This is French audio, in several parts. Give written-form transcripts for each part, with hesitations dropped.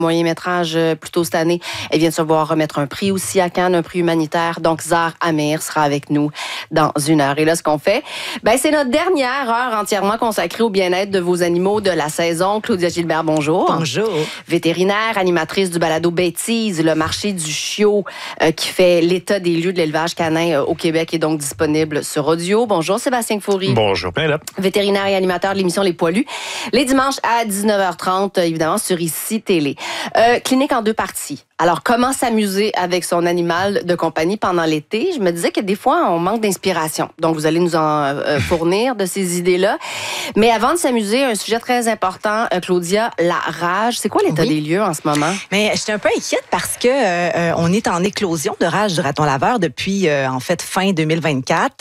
moyen-métrage plus tôt cette année. Elle vient de se voir remettre un prix aussi à Cannes, un prix humanitaire. Donc, Zahra Amir sera avec nous dans 1 heure. Et là, ce qu'on fait, c'est notre dernière heure entièrement consacrée au bien-être de vos animaux de la saison. Claudia Gilbert, bonjour. Bonjour. Vétérinaire, animatrice du balado Bêtise, le marché du chiot qui fait l'état des lieux de l'élevage canin au Québec est donc disponible sur audio. Bonjour, Sébastien Foury. Bonjour, Pénélope. Vétérinaire et animateur de l'émission Les Poilus. Les dimanches à 19h30, évidemment, sur ICI Télé. Clinique en 2 parties. Alors, comment s'amuser avec son animal de compagnie pendant l'été? Je me disais que des fois, on manque d'inspiration. Donc, vous allez nous en fournir de ces idées-là. Mais avant de s'amuser, un sujet très important, Claudia, la rage. C'est quoi l'état des lieux en ce moment? Mais j'étais un peu inquiète parce que on est en éclosion de rage du raton laveur depuis, en fait, fin 2024.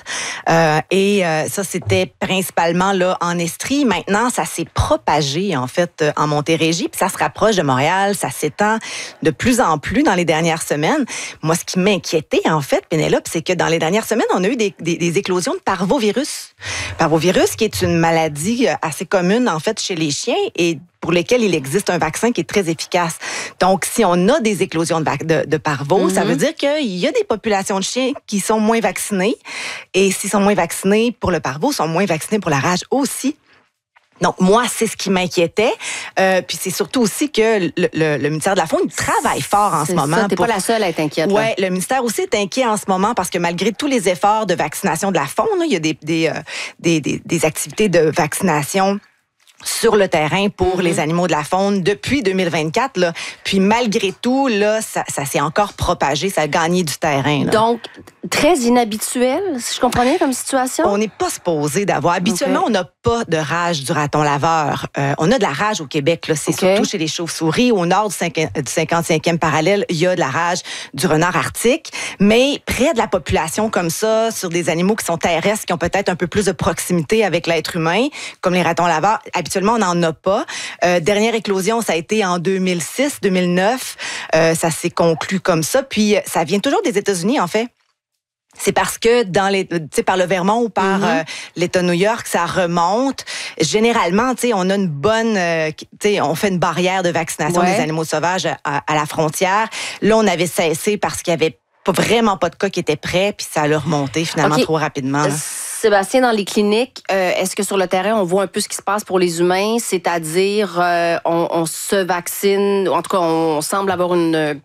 Ça, c'était principalement là en Estrie. Maintenant, ça s'est propagé, en fait, en Montérégie. Puis ça se rapproche de Montréal. Ça s'étend de plus en plus dans les dernières semaines. Moi, ce qui m'inquiétait, en fait, Pénélope, c'est que dans les dernières semaines, on a eu des éclosions de parvovirus. Parvovirus, qui est une maladie assez commune, en fait, chez les chiens et pour lesquels il existe un vaccin qui est très efficace. Donc, si on a des éclosions de parvo, ça veut dire qu'il y a des populations de chiens qui sont moins vaccinées. Et s'ils sont moins vaccinés pour le parvo, sont moins vaccinés pour la rage aussi. Donc, moi, c'est ce qui m'inquiétait. Puis c'est surtout aussi que le ministère de la Faune travaille fort en ce moment. T'es pas la seule à être inquiète. Oui, le ministère aussi est inquiet en ce moment parce que malgré tous les efforts de vaccination de la faune, il y a des activités de vaccination sur le terrain pour les animaux de la faune depuis 2024. Là. Puis malgré tout, là, ça s'est encore propagé, ça a gagné du terrain. Là. Donc, très inhabituel, si je comprends bien comme situation? On n'est pas supposé d'avoir. Habituellement, on n'a pas de rage du raton laveur. On a de la rage au Québec. Là. C'est surtout chez les chauves-souris. Au nord du 55e parallèle, il y a de la rage du renard arctique. Mais près de la population comme ça, sur des animaux qui sont terrestres, qui ont peut-être un peu plus de proximité avec l'être humain, comme les ratons laveurs, habituellement, on n'en a pas. Dernière éclosion, ça a été en 2006, 2009. Ça s'est conclu comme ça. Puis, ça vient toujours des États-Unis, en fait. C'est parce que par le Vermont ou par l'État de New York, ça remonte. Généralement, on a une bonne, on fait une barrière de vaccination des animaux sauvages à la frontière. Là, on avait cessé parce qu'il y avait vraiment pas de cas qui étaient prêts, puis ça a remonté finalement trop rapidement. Là. Sébastien, dans les cliniques, est-ce que sur le terrain, on voit un peu ce qui se passe pour les humains? C'est-à-dire, on se vaccine, en tout cas, on semble avoir une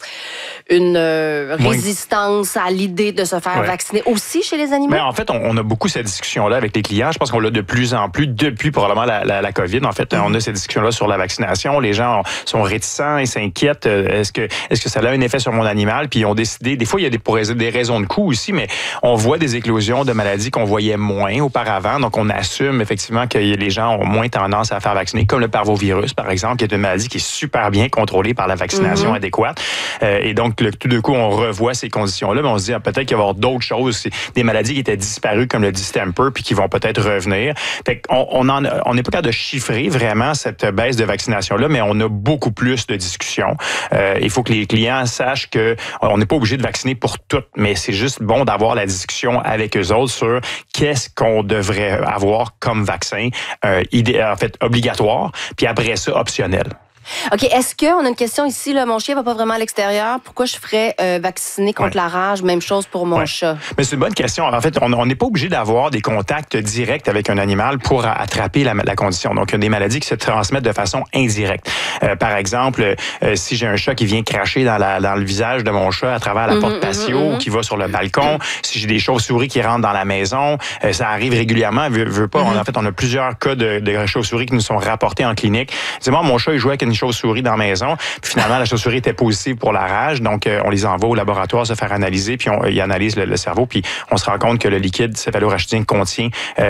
résistance à l'idée de se faire vacciner aussi chez les animaux? Mais en fait, on a beaucoup cette discussion-là avec les clients. Je pense qu'on l'a de plus en plus depuis probablement la COVID. En fait, on a cette discussion-là sur la vaccination. Les gens sont réticents, ils s'inquiètent. Est-ce que ça a un effet sur mon animal? Puis ils ont décidé, des fois, il y a des raisons de coût aussi, mais on voit des éclosions de maladies qu'on voyait moins auparavant. Donc, on assume effectivement que les gens ont moins tendance à faire vacciner, comme le parvovirus, par exemple, qui est une maladie qui est super bien contrôlée par la vaccination adéquate. Et donc, tout d'un coup, on revoit ces conditions-là, mais on se dit peut-être qu'il va y avoir d'autres choses, des maladies qui étaient disparues, comme le distemper, puis qui vont peut-être revenir. Fait qu'on n'est pas capable de chiffrer vraiment cette baisse de vaccination-là, mais on a beaucoup plus de discussions. Il faut que les clients sachent que on n'est pas obligé de vacciner pour tout, mais c'est juste bon d'avoir la discussion avec eux autres sur qu'est-ce qu'on devrait avoir comme vaccin, en fait, obligatoire, puis après ça, optionnel. OK. Est-ce qu'on a une question ici, là, mon chien va pas vraiment à l'extérieur. Pourquoi je ferais vacciner contre la rage? Même chose pour mon chat. Mais c'est une bonne question. En fait, on n'est pas obligé d'avoir des contacts directs avec un animal pour attraper la condition. Donc, il y a des maladies qui se transmettent de façon indirecte. Par exemple, si j'ai un chat qui vient cracher dans le visage de mon chat à travers la porte patio ou qui va sur le balcon, si j'ai des chauves-souris qui rentrent dans la maison, ça arrive régulièrement. Veut pas. En fait, on a plusieurs cas de chauves-souris qui nous sont rapportés en clinique. Dis-moi, mon chat, il jouait avec une chauve-souris dans la maison. Puis finalement, la chauve-souris était positive pour la rage. Donc, on les envoie au laboratoire se faire analyser. Puis, ils analysent le cerveau. Puis, on se rend compte que le liquide céphalorachidien contient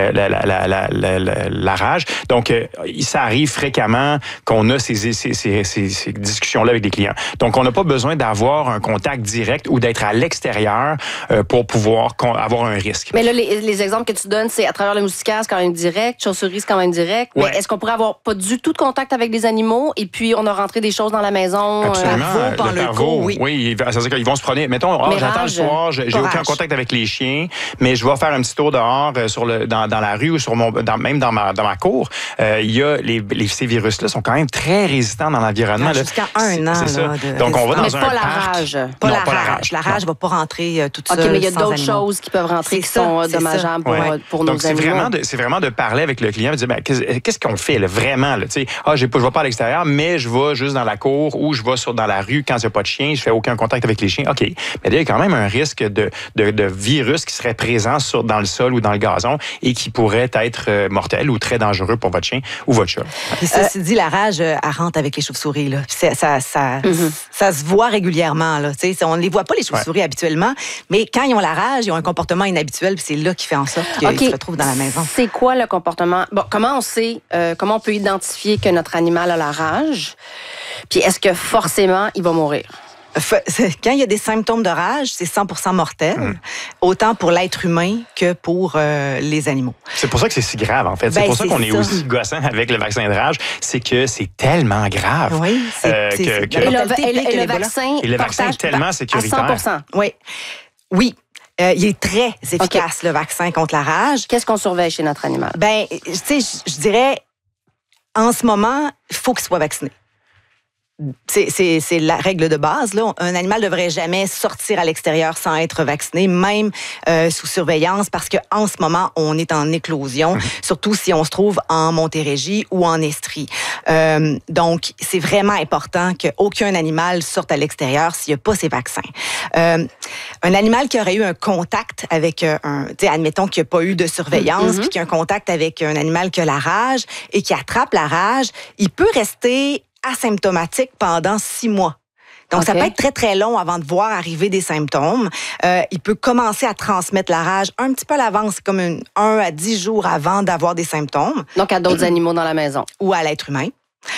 la rage. Donc, ça arrive fréquemment qu'on a ces discussions-là avec des clients. Donc, on n'a pas besoin d'avoir un contact direct ou d'être à l'extérieur pour pouvoir avoir un risque. Mais là, les exemples que tu donnes, c'est à travers le moustiquaire, c'est quand même direct. Chauve-souris, c'est quand même direct. Ouais. Mais est-ce qu'on pourrait avoir pas du tout de contact avec des animaux et puis on a rentré des choses dans la maison. Absolument. Parveau, Le parveau, oui. C'est-à-dire qu'ils vont se promener. Mettons, j'attends le soir, j'ai aucun contact avec les chiens, mais je vais faire un petit tour dehors dans la rue ou même dans ma cour. Il y a ces virus-là sont quand même très résistants dans l'environnement. Jusqu'à 1 an. C'est ça. De Donc, on va dans un pas la parc. rage. Pas la rage. La rage ne va pas rentrer toute seule. OK, mais il y a sans d'autres animaux. choses qui peuvent rentrer qui sont dommageables pour nos Donc, animaux. c'est vraiment de parler avec le client et de dire, qu'est-ce qu'on fait là, vraiment? Là, je ne vais pas à l'extérieur, mais je vais juste dans la cour ou je vais dans la rue quand il n'y a pas de chien, je ne fais aucun contact avec les chiens. OK. Mais il y a quand même un risque de virus qui serait présent dans le sol ou dans le gazon et qui pourrait être mortel ou très dangereux pour votre chien ou votre chat. Puis ceci dit, la rage, elle rentre avec les chauves-souris. Là. Ça se voit régulièrement. Là. On ne les voit pas, les chauves-souris, habituellement, mais quand ils ont la rage, ils ont un comportement inhabituel, puis c'est là qui fait en sorte qu'ils se retrouvent dans la maison. C'est quoi le comportement? Bon, comment on sait, comment on peut identifier que notre animal a la rage? Puis est-ce que forcément, il va mourir? Quand il y a des symptômes de rage, c'est 100% mortel, autant pour l'être humain que pour les animaux. C'est pour ça que c'est si grave, en fait. C'est pour ça qu'on est aussi gossant avec le vaccin de rage. C'est que c'est tellement grave. Oui, Et le vaccin... Et le vaccin est tellement sécuritaire. À 100%. Oui. Il est très efficace, le vaccin contre la rage. Qu'est-ce qu'on surveille chez notre animal? Je dirais, en ce moment, il faut qu'il soit vacciné. C'est la règle de base. Là. Un animal ne devrait jamais sortir à l'extérieur sans être vacciné, même sous surveillance, parce qu'en ce moment, on est en éclosion, surtout si on se trouve en Montérégie ou en Estrie. Donc, c'est vraiment important qu'aucun animal sorte à l'extérieur s'il n'y a pas ces vaccins. Un animal qui aurait eu un contact avec admettons qu'il n'y a pas eu de surveillance, puis qu'il y a un contact avec un animal qui a la rage et qui attrape la rage, il peut rester asymptomatique pendant 6 mois. Donc, ça peut être très, très long avant de voir arriver des symptômes. Il peut commencer à transmettre la rage un petit peu à l'avance, comme 1 à 10 jours avant d'avoir des symptômes. Donc, à d'autres animaux dans la maison. Ou à l'être humain.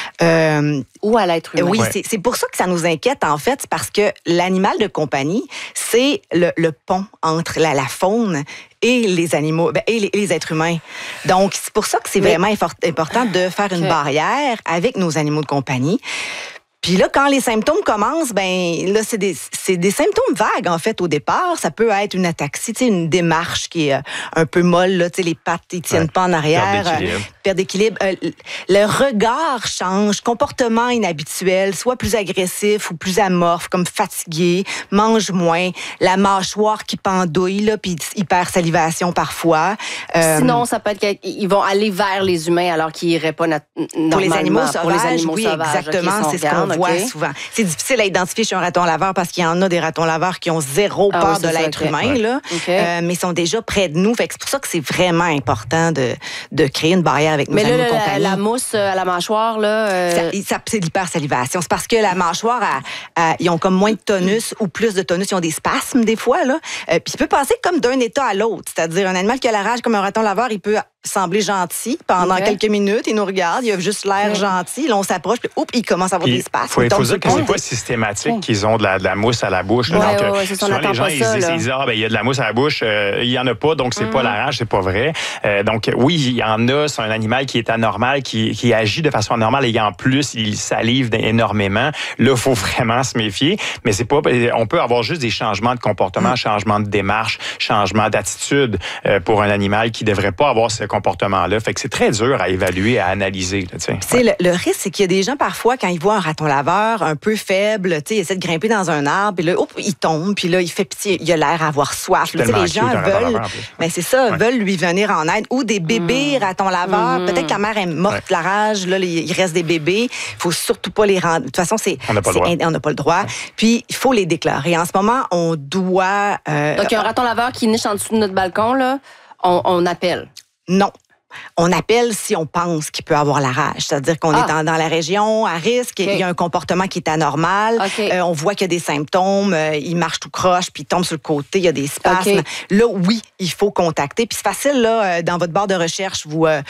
Ou à l'être humain. Oui, c'est pour ça que ça nous inquiète, en fait, c'est parce que l'animal de compagnie, c'est le pont entre la faune et les animaux, et les êtres humains. Donc, c'est pour ça que c'est vraiment important de faire une barrière avec nos animaux de compagnie. Puis là, quand les symptômes commencent, là, c'est des symptômes vagues, en fait, au départ. Ça peut être une ataxie, une démarche qui est un peu molle, là, les pattes, ils tiennent pas en arrière. Perte d'équilibre. Le regard change, comportement inhabituel, soit plus agressif ou plus amorphe, comme fatigué, mange moins, la mâchoire qui pendouille, là, puis hypersalivation parfois. Sinon, ça peut être qu'ils vont aller vers les humains alors qu'ils iraient pas normalement. Pour les animaux sauvages, pour les animaux sauvages, exactement, c'est ce qu'on voit souvent. C'est difficile à identifier chez un raton laveur parce qu'il y en a des ratons laveurs qui ont zéro peur de l'être humain, là, mais sont déjà près de nous. Fait que c'est pour ça que c'est vraiment important de créer une barrière avec nos animaux de compagnie. La mousse à la mâchoire, là... c'est l'hypersalivation. C'est parce que la mâchoire, ils ont comme moins de tonus ou plus de tonus. Ils ont des spasmes des fois, là. Puis il peut passer comme d'un état à l'autre. C'est-à-dire, un animal qui a la rage comme un raton laveur, il peut sembler gentil pendant quelques minutes. Il nous regarde, il a juste l'air gentil. Là, on s'approche, puis il commence à avoir des spasmes. Il faut dire que c'est pas systématique qu'ils ont de la mousse à la bouche. Donc, souvent, les gens, ils disent, il y a de la mousse à la bouche. Il y en a pas, donc c'est pas la rage, c'est pas vrai. Donc, oui, il y en a. C'est un animal qui est anormal, qui agit de façon anormale et en plus, il salive énormément. Là, il faut vraiment se méfier. Mais c'est pas... On peut avoir juste des changements de comportement, changements de démarche, changements d'attitude pour un animal qui devrait pas avoir ce comportement-là. Fait que c'est très dur à évaluer, à analyser. Là, le risque, c'est qu'il y a des gens, parfois, quand ils voient un raton laveur un peu faible, il essaie de grimper dans un arbre, puis là, il tombe, puis là, il fait pitié, il a l'air à avoir soif. Là, les gens veulent, veulent lui venir en aide. Ou des bébés ratons laveurs. Peut-être que la mère est morte de la rage, là, il reste des bébés. Il faut surtout pas les rendre. De toute façon, on n'a pas le droit. Puis, il faut les déclarer. En ce moment, on doit... Donc, il y a un raton laveur qui niche en dessous de notre balcon, là, on appelle. Non. On appelle si on pense qu'il peut avoir la rage. C'est-à-dire qu'on est dans la région à risque, il y a un comportement qui est anormal, on voit qu'il y a des symptômes, il marche tout croche, puis il tombe sur le côté, il y a des spasmes. Là, oui, il faut contacter. Puis c'est facile, là, dans votre barre de recherche,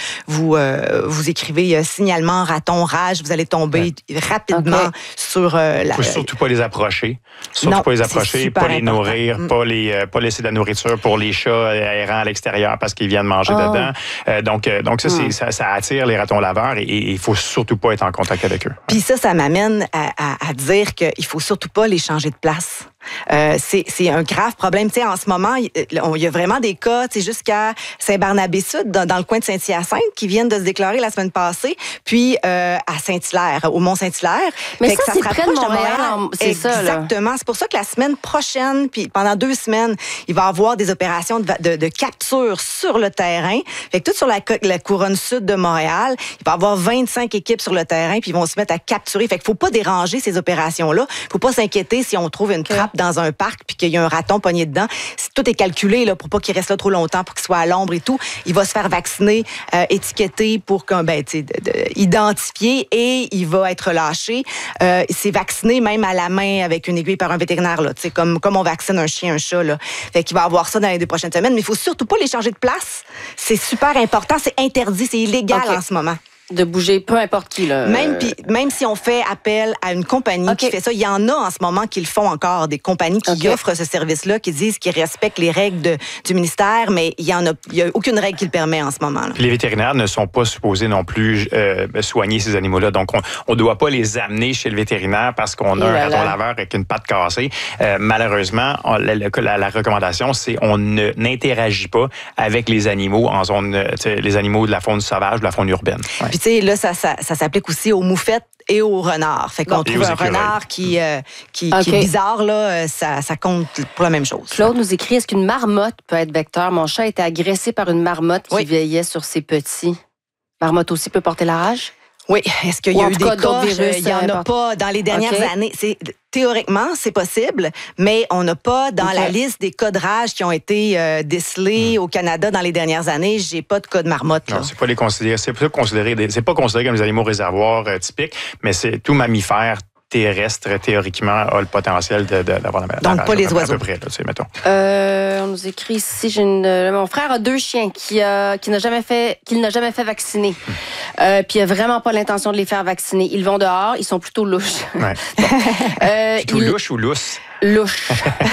vous écrivez signalement raton rage, vous allez tomber rapidement sur la... Faut surtout pas les approcher. Pas les nourrir, pas laisser de la nourriture pour les chats errants à l'extérieur parce qu'ils viennent manger dedans. Donc ça attire les ratons laveurs et il faut surtout pas être en contact avec eux. Puis ça m'amène à dire qu'il faut surtout pas les changer de place. C'est un grave problème. Tu sais, en ce moment, il y a vraiment des cas, tu sais, jusqu'à Saint-Barnabé-Sud, dans le coin de Saint-Hyacinthe, qui viennent de se déclarer la semaine passée, puis à Saint-Hilaire, au Mont-Saint-Hilaire. Mais ça, c'est près de Montréal. C'est ça, là. Exactement. C'est pour ça que la semaine prochaine, puis pendant 2 semaines, il va y avoir des opérations de capture sur le terrain. Fait que tout sur la couronne sud de Montréal, il va y avoir 25 équipes sur le terrain, puis ils vont se mettre à capturer. Fait qu'il faut pas déranger ces opérations-là. Faut pas s'inquiéter si on trouve une trappe dans un parc puis qu'il y a un raton pogné dedans. Tout est calculé là, pour pas qu'il reste là trop longtemps, pour qu'il soit à l'ombre et tout. Il va se faire vacciner, étiqueter pour identifier et il va être lâché. C'est vacciné même à la main avec une aiguille par un vétérinaire, là, comme on vaccine un chien, un chat. Là. Fait qu'il va avoir ça dans les 2 prochaines semaines, mais il faut surtout pas les changer de place. C'est super important, c'est interdit, c'est illégal en ce moment. De bouger, peu importe qui. Là. Même si on fait appel à une compagnie qui fait ça, il y en a en ce moment qui le font encore, des compagnies qui offrent ce service-là, qui disent qu'ils respectent les règles du ministère, mais il y a aucune règle qui le permet en ce moment. Là. Puis les vétérinaires ne sont pas supposés non plus soigner ces animaux-là. Donc, on ne doit pas les amener chez le vétérinaire parce qu'on a un raton laveur avec une patte cassée. Malheureusement, la recommandation, c'est on n'interagit pas avec les animaux en zone, les animaux de la faune sauvage, de la faune urbaine. Ouais. Puis, tu sais, là, ça s'applique aussi aux moufettes et aux renards. Fait qu'on trouve un renard qui est bizarre, là, ça compte pour la même chose. Claude nous écrit, est-ce qu'une marmotte peut être vecteur? Mon chat a été agressé par une marmotte qui veillait sur ses petits. Marmotte aussi peut porter la rage? Oui. Est-ce qu'il y a eu des cas? Il n'y en a pas pas dans les dernières années. Théoriquement, c'est possible, mais on n'a pas dans la liste des cas de rage qui ont été décelés au Canada dans les dernières années. J'ai pas de cas de marmotte. Là. Non, c'est pas considéré comme des animaux réservoirs typiques, mais c'est tout mammifère terrestre, théoriquement, a le potentiel d'avoir la maladie. Donc, pas les oiseaux. À peu près, là, mettons. On nous écrit ici, mon frère a 2 chiens qu'il n'a jamais fait vacciner. Puis il n'a vraiment pas l'intention de les faire vacciner. Ils vont dehors, ils sont plutôt louches. Ouais. Plutôt louche ou lousse? Louche.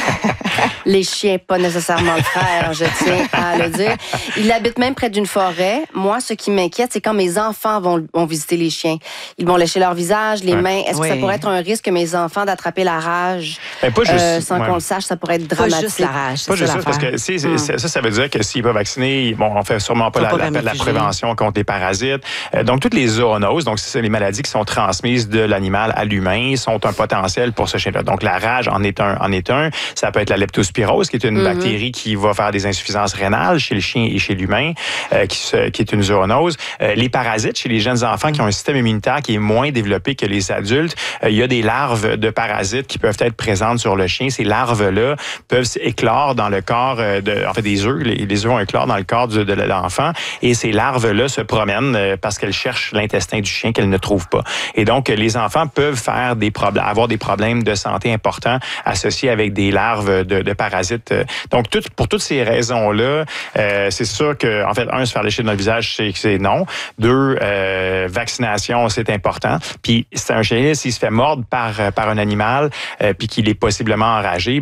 Les chiens, pas nécessairement le frère, je tiens à le dire. Il habite même près d'une forêt. Moi, ce qui m'inquiète, c'est quand mes enfants vont visiter les chiens. Ils vont lécher leur visage, les mains. Est-ce que ça pourrait être un risque, mes enfants, d'attraper la rage sans qu'on le sache? Ça pourrait être dramatique. Pas juste la rage. Pas juste ça, parce que ça veut dire que s'il n'est pas vacciné, on fait sûrement pas la prévention contre les parasites. Donc, toutes les zoonoses, donc c'est les maladies qui sont transmises de l'animal à l'humain, sont un potentiel pour ce chien-là. Donc, la rage en est un. Ça peut être la leptospirose, qui est une bactérie qui va faire des insuffisances rénales chez le chien et chez l'humain, qui est une zoonose. Les parasites, chez les jeunes enfants qui ont un système immunitaire qui est moins développé que les adultes, il y a des larves de parasites qui peuvent être présentes sur le chien. Ces larves-là peuvent éclore dans le corps, des œufs. Les œufs vont éclore dans le corps de l'enfant et ces larves-là se promènent parce qu'elles cherchent l'intestin du chien qu'elles ne trouvent pas. Et donc, les enfants peuvent avoir des problèmes de santé importants associés avec des larves de parasites. Donc, pour toutes ces raisons-là, c'est sûr que, en fait, se faire lécher dans le visage, c'est non. 2, vaccination, c'est important. Puis, c'est un chien, s'il se fait mordre par un animal, puis qu'il est possiblement enragé,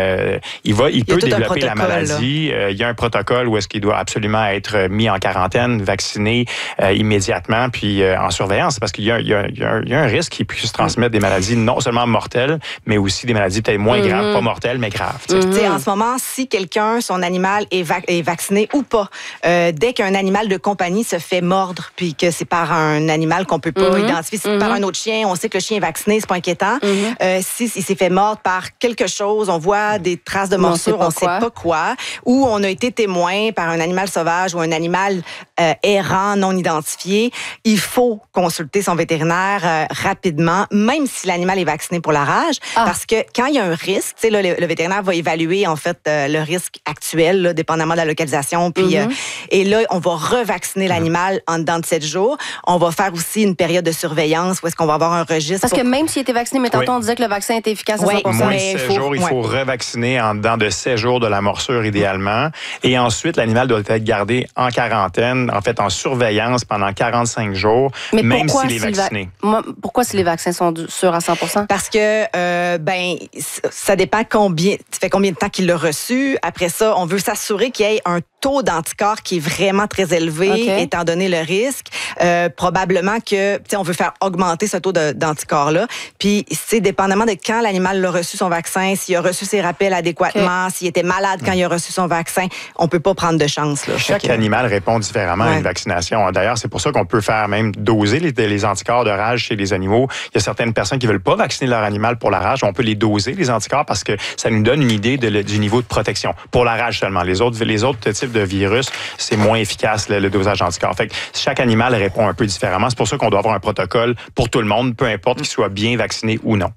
il peut développer la maladie. Il y a un protocole où est-ce qu'il doit absolument être mis en quarantaine, vacciné immédiatement, puis en surveillance, parce qu'il y a un risque qu'il puisse transmettre des maladies non seulement mortelles, mais aussi des maladies peut-être moins graves, pas mortelles, mais graves. En ce moment, si son animal est vacciné ou pas, dès qu'un animal de compagnie se fait mordre, puis que c'est par un animal qu'on peut pas identifier, si c'est par un autre chien, on sait que le chien est vacciné, c'est pas inquiétant. S'il s'est fait mordre par quelque chose, on voit des traces de morsure, on sait pas quoi, ou on a été témoin par un animal sauvage ou un animal errant, non identifié, il faut consulter son vétérinaire rapidement, même si l'animal est vacciné pour la rage, parce que quand il y a un risque, le vétérinaire va évaluer en fait le risque actuel, là, dépendamment de la localisation, puis et là, on va revacciner l'animal en dedans de 7 jours. On va faire aussi une période de surveillance où est-ce qu'on va avoir un registre. Parce que même s'il était vacciné, mais tantôt on disait que le vaccin était efficace à 100%. Moins de 7 jours, il faut revacciner en dedans de 7 jours de la morsure idéalement. Et ensuite, l'animal doit être gardé en quarantaine, en fait en surveillance pendant 45 jours, mais même s'il est vacciné. Pourquoi si les vaccins sont sûrs à 100%? Parce que, ça dépend ça fait combien de temps qu'il l'a reçu. Après ça, on veut s'assurer qu'il y ait un taux d'anticorps qui est vraiment très élevé, étant donné le risque. Probablement que, on veut faire augmenter ce taux d'anticorps-là. Puis, c'est dépendamment de quand l'animal a reçu son vaccin, s'il a reçu ses rappels adéquatement, s'il était malade quand il a reçu son vaccin, on peut pas prendre de chance. Là. Chaque animal répond différemment à une vaccination. D'ailleurs, c'est pour ça qu'on peut faire même doser les anticorps de rage chez les animaux. Il y a certaines personnes qui veulent pas vacciner leur animal pour la rage. On peut les doser, les anticorps, parce que ça nous donne une idée du niveau de protection. Pour la rage seulement. Les autres types de virus, c'est moins efficace, le dosage d'anticorps. Fait que chaque animal répond un peu différemment. C'est pour ça qu'on doit avoir un protocole pour tout le monde, peu importe qu'il soit bien vacciné ou non.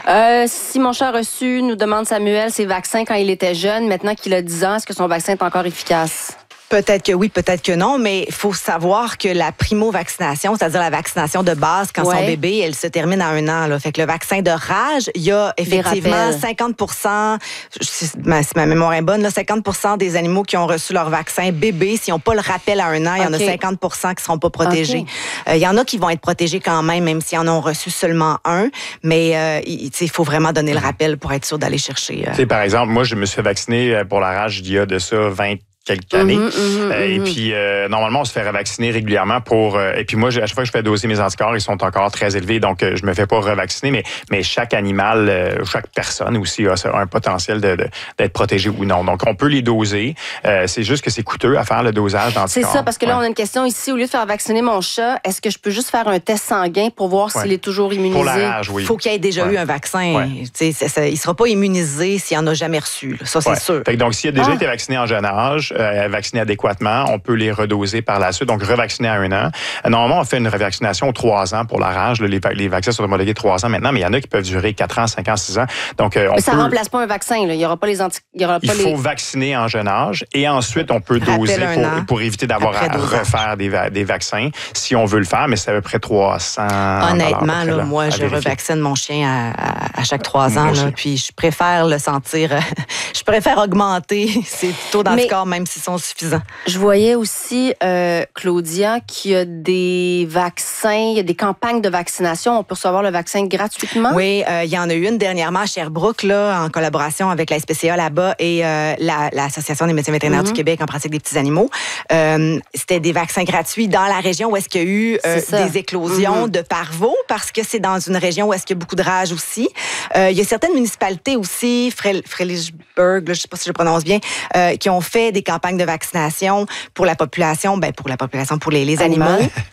Si mon chat a reçu, nous demande Samuel, ses vaccins quand il était jeune, maintenant qu'il a 10 ans, est-ce que son vaccin est encore efficace? Peut-être que oui, peut-être que non, mais il faut savoir que la primo-vaccination, c'est-à-dire la vaccination de base quand son bébé, elle se termine à 1 an. Là. Fait que le vaccin de rage, il y a effectivement 50%, si ma mémoire est bonne, là, 50% des animaux qui ont reçu leur vaccin bébé, s'ils n'ont pas le rappel à 1 an, il y en a 50% qui ne seront pas protégés. Il y en a qui vont être protégés quand même s'ils en ont reçu seulement un, mais il faut vraiment donner le rappel pour être sûr d'aller chercher. Par exemple, moi, je me suis fait vacciner pour la rage il y a de ça 20 quelques années. Et puis, normalement, on se fait revacciner régulièrement pour... et puis moi, à chaque fois que je fais doser mes anticorps, ils sont encore très élevés, donc je me fais pas revacciner, mais chaque animal, chaque personne aussi a un potentiel d'être protégé ou non. Donc, on peut les doser. C'est juste que c'est coûteux à faire le dosage d'anticorps. C'est ça, parce que là, on a une question ici. Au lieu de faire vacciner mon chat, est-ce que je peux juste faire un test sanguin pour voir s'il est toujours immunisé? Pour la rage, oui. Il faut qu'il ait déjà eu un vaccin. Il ne sera pas immunisé s'il n'en a jamais reçu. Là. Ça, c'est sûr. Fait que donc, s'il a déjà été vacciné en jeune âge, vaccinés adéquatement, on peut les redoser par la suite, donc revacciner à 1 an. Normalement, on fait une revaccination aux 3 ans pour la rage. Là, les vaccins sont homologués 3 ans maintenant, mais il y en a qui peuvent durer 4 ans, 5 ans, 6 ans. Donc, mais ça ne remplace pas un vaccin. Là. Il n'y aura pas les Il faut vacciner en jeune âge et ensuite, on peut doser pour éviter d'avoir à refaire des vaccins si on veut le faire, mais c'est à peu près 300. Honnêtement, là, moi, je revaccine mon chien à chaque 3 ans. Là, puis je préfère le sentir. Je préfère augmenter ces taux d'anticorps, même s'ils sont suffisants. Je voyais aussi, Claudia, qu'il y a des vaccins, il y a des campagnes de vaccination. On peut recevoir le vaccin gratuitement? Oui, il y en a eu une dernièrement à Sherbrooke, là, en collaboration avec la SPCA là-bas et l'Association des médecins vétérinaires du Québec en pratique des petits animaux. C'était des vaccins gratuits dans la région où est-ce qu'il y a eu des éclosions de parvo, parce que c'est dans une région où est-ce qu'il y a beaucoup de rage aussi. Il y a certaines municipalités aussi, Frelichburg, je ne sais pas si je prononce bien, qui ont fait des campagnes de vaccination pour la population, pour les animaux.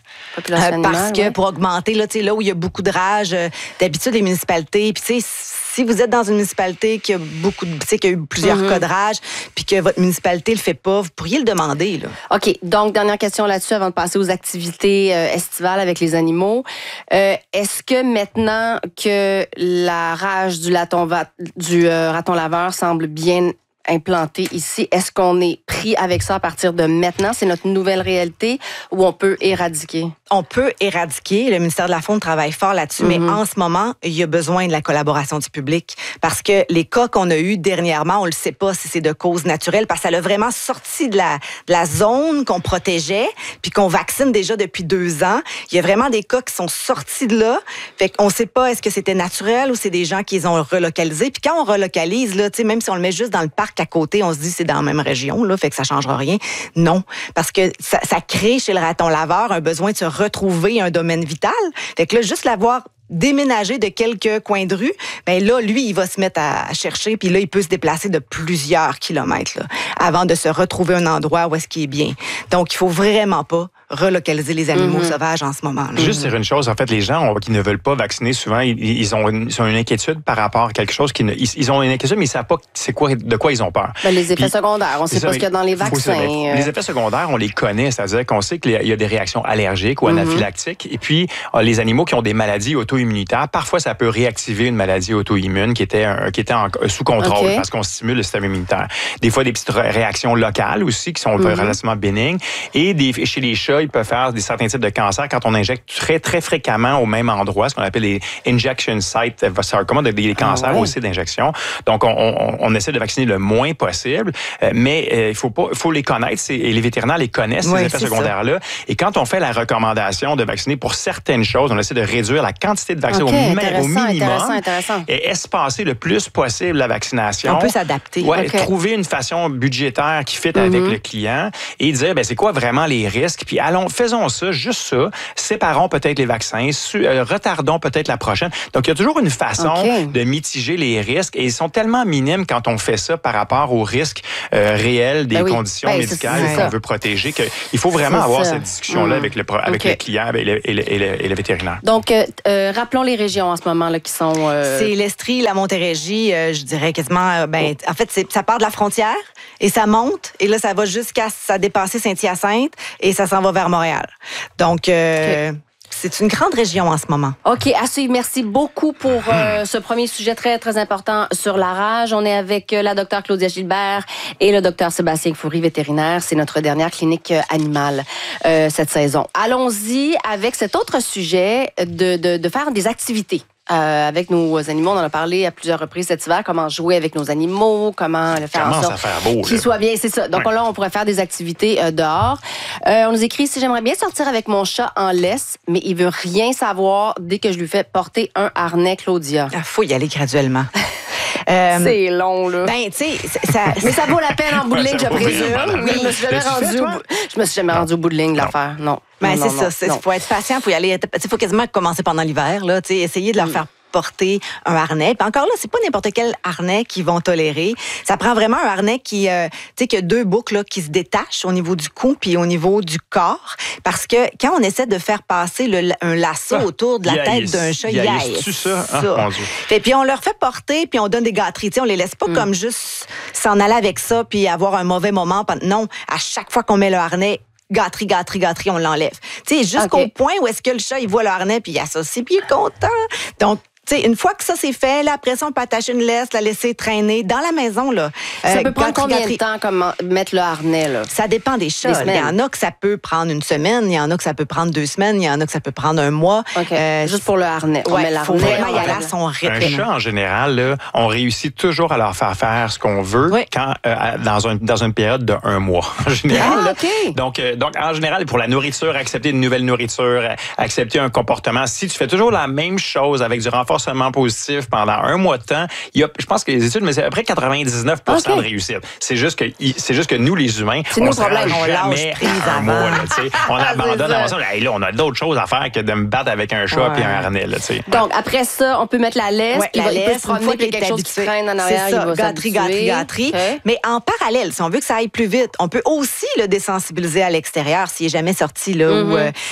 Parce que pour augmenter, là où il y a beaucoup de rage, d'habitude, les municipalités, puis tu sais, si vous êtes dans une municipalité qui a qui a eu plusieurs cas de rage, puis que votre municipalité le fait pas, vous pourriez le demander. Là. OK. Donc, dernière question là-dessus avant de passer aux activités estivales avec les animaux. Est-ce que maintenant que la rage du raton laveur semble bien implanté ici, est-ce qu'on est pris avec ça à partir de maintenant? C'est notre nouvelle réalité ou on peut éradiquer? On peut éradiquer. Le ministère de la Faune travaille fort là-dessus, mais en ce moment, il y a besoin de la collaboration du public parce que les cas qu'on a eus dernièrement, on ne le sait pas si c'est de cause naturelle parce que ça l'a vraiment sorti de la zone qu'on protégeait puis qu'on vaccine déjà depuis 2 ans. Il y a vraiment des cas qui sont sortis de là. Fait qu'on ne sait pas est-ce que c'était naturel ou c'est des gens qui les ont relocalisés. Puis quand on relocalise, là, même si on le met juste dans le parc à côté, on se dit c'est dans la même région, là, fait que ça changera rien. Non, parce que ça crée chez le raton laveur un besoin de se retrouver un domaine vital. Fait que là, juste l'avoir déménagé de quelques coins de rue, ben là, lui, il va se mettre à chercher, puis là, il peut se déplacer de plusieurs kilomètres là, avant de se retrouver un endroit où est-ce qu'il est bien. Donc, il faut vraiment pas relocaliser les animaux sauvages en ce moment. Là. Juste dire une chose, en fait, les gens qui ne veulent pas vacciner, souvent, ils ont une inquiétude par rapport à quelque chose ils ont une inquiétude, mais ils ne savent pas de quoi ils ont peur. Ben, les effets secondaires, on ne sait pas ce qu'il y a dans les vaccins. Les effets secondaires, on les connaît, c'est-à-dire qu'on sait qu'il y a des réactions allergiques ou anaphylactiques, et puis les animaux qui ont des maladies auto-immunitaires, parfois, ça peut réactiver une maladie auto-immune qui était sous contrôle parce qu'on stimule le système immunitaire. Des fois, des petites réactions locales aussi qui sont relativement bénignes, et chez les chats, là, il peut faire certains types de cancers quand on injecte très, très fréquemment au même endroit, ce qu'on appelle les injection sites sarcoma, des cancers aussi d'injection. Donc, on essaie de vacciner le moins possible, mais il faut les connaître, et les vétérinaires les connaissent, ces effets secondaires-là. Et quand on fait la recommandation de vacciner pour certaines choses, on essaie de réduire la quantité de vaccins au minimum et espacer le plus possible la vaccination. On peut s'adapter. Ouais, trouver une façon budgétaire qui fit avec le client et dire, c'est quoi vraiment les risques? Puis faisons ça, juste ça. Séparons peut-être les vaccins, retardons peut-être la prochaine. Donc, il y a toujours une façon de mitiger les risques et ils sont tellement minimes quand on fait ça par rapport aux risques réels des conditions médicales qu'on veut protéger qu'il faut vraiment avoir cette discussion-là avec le client et le vétérinaire. Donc, rappelons les régions en ce moment là, qui sont... C'est l'Estrie, la Montérégie, je dirais quasiment... en fait, ça part de la frontière et ça monte et là, ça va jusqu'à dépasser Saint-Hyacinthe et ça s'en va vers Montréal. Donc... c'est une grande région en ce moment. OK, à suivre. Merci beaucoup pour ce premier sujet très, très important sur la rage. On est avec la docteure Claudia Gilbert et le docteur Sébastien Fourie, vétérinaire. C'est notre dernière clinique animale cette saison. Allons-y avec cet autre sujet de faire des activités. Avec nos animaux, on en a parlé à plusieurs reprises cet hiver, comment jouer avec nos animaux, comment le faire en sorte qu'ils soient bien, c'est ça. Donc là, on pourrait faire des activités dehors. On nous écrit, si j'aimerais bien sortir avec mon chat en laisse, mais il veut rien savoir dès que je lui fais porter un harnais, Claudia. Il faut y aller graduellement. C'est long, là. Ben, tu sais, mais ça vaut la peine en bout de ligne, je présume. Oui, je me suis jamais rendu au bout de ligne de l'affaire, non. Ben, c'est ça. Il faut être patient, il faut y aller. Il faut quasiment commencer pendant l'hiver, là. Tu sais, essayer de leur faire porter un harnais. Puis encore là, c'est pas n'importe quel harnais qu'ils vont tolérer. Ça prend vraiment un harnais qui a deux boucles là, qui se détachent au niveau du cou puis au niveau du corps. Parce que quand on essaie de faire passer un lasso autour de la tête d'un chat, tu ça? Mon Dieu. Et puis on leur fait porter puis on donne des gâteries. T'sais, on les laisse pas comme juste s'en aller avec ça puis avoir un mauvais moment. Non, à chaque fois qu'on met le harnais, gâterie, on l'enlève. Tu sais, jusqu'au point où est-ce que le chat, il voit le harnais puis il associe puis il est content. Donc, une fois que ça c'est fait, là, après ça, on peut attacher une laisse, la laisser traîner dans la maison. Là. Ça peut prendre combien de temps comme mettre le harnais? Là? Ça dépend des chats. Il y en a que ça peut prendre une semaine, il y en a que ça peut prendre 2 semaines, il y en a que ça peut prendre 1 mois. Juste pour le harnais. On met il faut vraiment y aller à son rythme. Un chat, en général, là, on réussit toujours à leur faire ce qu'on veut quand, dans une période de 1 mois. En général. Donc, en général, pour la nourriture, accepter une nouvelle nourriture, accepter un comportement. Si tu fais toujours la même chose avec du renforcement positif pendant 1 mois de temps, je pense que les études, mais c'est à peu près 99% de réussite. C'est juste que nous, les humains, on se rend jamais à 1 mois. Là, on abandonne avant ça. Là, on a d'autres choses à faire que de me battre avec un chat et un harnais. Là, donc, après ça, on peut mettre la laisse, puis il peut se promener, puis quelque chose qui traîne en arrière. C'est ça, gâterie. Mais en parallèle, si on veut que ça aille plus vite, on peut aussi le désensibiliser à l'extérieur s'il n'est jamais sorti. Là,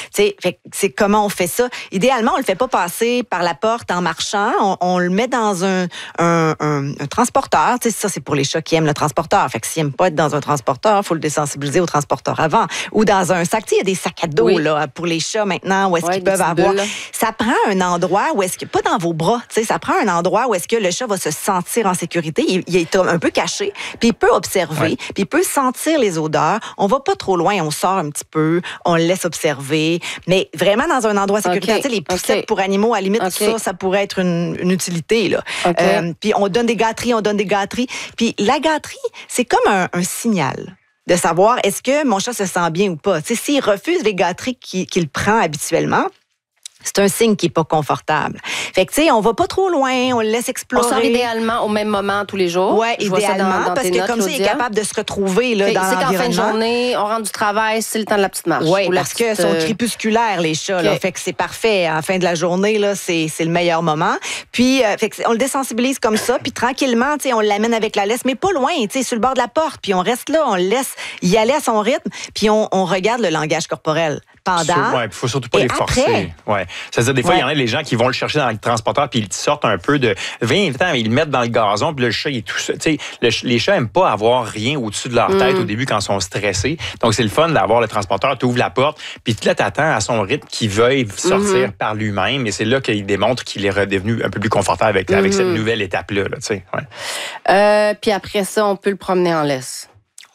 c'est comment on fait ça. Idéalement, on le fait pas passer par la porte en marchant. On le met dans un transporteur. Tu sais, ça, c'est pour les chats qui aiment le transporteur. Fait que s'ils n'aiment pas être dans un transporteur, il faut le désensibiliser au transporteur avant. Ou dans un sac. Tu sais, il y a des sacs à dos là, pour les chats maintenant où est-ce qu'ils peuvent avoir. Ça prend un endroit où est-ce que... Pas dans vos bras. Tu sais, ça prend un endroit où est-ce que le chat va se sentir en sécurité. Il est un peu caché. Puis il peut observer. Puis il peut sentir les odeurs. On va pas trop loin. On sort un petit peu. On le laisse observer. Mais vraiment dans un endroit sécuritaire. Tu sais, les poussettes pour animaux, à la limite, ça pourrait être une utilité. Là. Puis on donne des gâteries. Puis la gâterie, c'est comme un signal de savoir est-ce que mon chat se sent bien ou pas. Tu sais, s'il refuse les gâteries qu'il prend habituellement, c'est un signe qui n'est pas confortable. Fait que, tu sais, on va pas trop loin, on le laisse explorer. On sort idéalement au même moment tous les jours. Oui, idéalement, parce que comme ça, il est capable de se retrouver là, dans l'environnement. C'est qu'en fin de journée, on rentre du travail, c'est le temps de la petite marche. Oui, parce qu'ils sont crépusculaires, les chats. Là, fait que c'est parfait. En fin de la journée, là, c'est le meilleur moment. Puis, fait que on le désensibilise comme ça, puis tranquillement, tu sais, on l'amène avec la laisse, mais pas loin, tu sais, sur le bord de la porte. Puis on reste là, on le laisse y aller à son rythme, puis on regarde le langage corporel. Il faut surtout pas les forcer. C'est-à-dire, des fois, il y en a des gens qui vont le chercher dans le transporteur puis ils sortent un peu de 20 ans, ils le mettent dans le gazon puis le chat, il est tout seul. Les chats n'aiment pas avoir rien au-dessus de leur tête au début quand ils sont stressés. Donc, c'est le fun d'avoir le transporteur, tu ouvres la porte puis là, tu attends à son rythme qu'il veuille sortir par lui-même et c'est là qu'il démontre qu'il est redevenu un peu plus confortable avec cette nouvelle étape-là. Puis après ça, on peut le promener en laisse.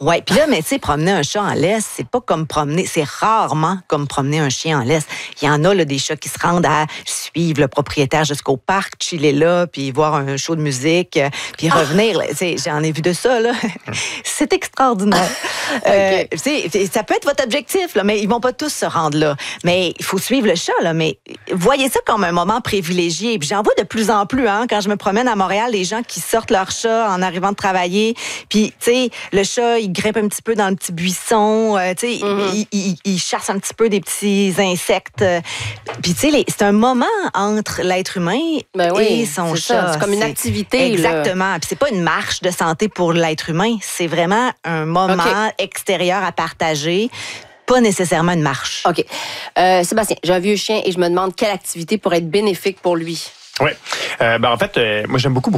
Oui, puis là, mais tu sais, promener un chat en laisse, c'est rarement comme promener un chien en laisse. Il y en a là, des chats qui se rendent à suivre le propriétaire jusqu'au parc, chiller là, puis voir un show de musique, puis revenir. Là, j'en ai vu de ça, là. C'est extraordinaire. Okay. Ça peut être votre objectif, là, mais ils vont pas tous se rendre là. Mais il faut suivre le chat, là. Mais voyez ça comme un moment privilégié. Puis j'en vois de plus en plus, hein, quand je me promène à Montréal, les gens qui sortent leur chat en arrivant de travailler. Puis, tu sais, le chat, il grimpe un petit peu dans le petit buisson, tu sais, il chasse un petit peu des petits insectes. Puis, tu sais, c'est un moment entre l'être humain et son chat. C'est comme une activité. Exactement. Puis, c'est pas une marche de santé pour l'être humain. C'est vraiment un moment extérieur à partager. Pas nécessairement une marche. OK. Sébastien, j'ai un vieux chien et je me demande quelle activité pourrait être bénéfique pour lui. Oui. En fait, moi, j'aime beaucoup